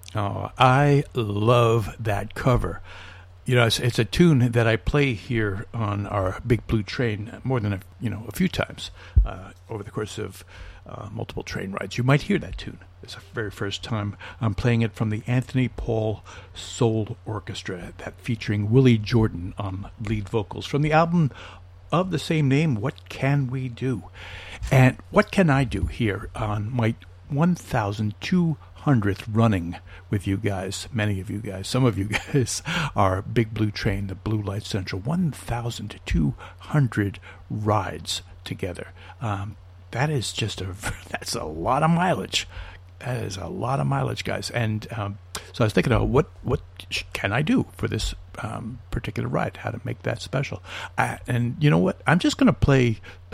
Oh, I love that cover. You know, it's a tune that I play here on our Big Blue Train more than a few times over the course of multiple train rides. You might hear that tune. It's the very first time I'm playing it from the Anthony Paul Soul Orchestra, that featuring Willie Jordan on lead vocals from the album of the same name, What Can We Do? And what can I do here on my 1,200th running with you guys? Many of you guys, some of you guys are Big Blue Train, the Blue Light Central, 1,200 rides together. That is that's a lot of mileage. That is a lot of mileage, guys. And so I was thinking, what can I do for this particular ride? How to make that special? And you know what? I'm just going to play